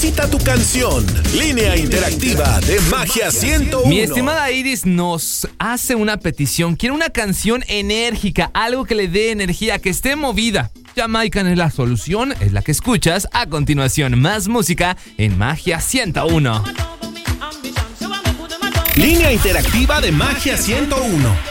Cita tu canción. Línea interactiva de Magia 101. Mi estimada Iris nos hace una petición. Quiere una canción enérgica, algo que le dé energía, que esté movida. Jamaican es la solución, es la que escuchas a continuación. Más música en Magia 101. Línea interactiva de Magia 101.